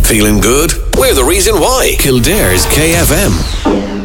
Feeling good? We're the reason why. Kildare's KFM.